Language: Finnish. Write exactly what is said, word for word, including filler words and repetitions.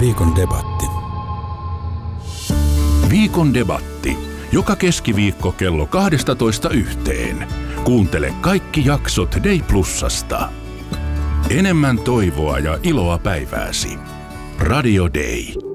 Viikon debatti. Viikon debatti. Joka keskiviikko kello kaksitoista yhteen. Kuuntele kaikki jaksot Day Plusasta. Enemmän toivoa ja iloa päivääsi. Radio Day.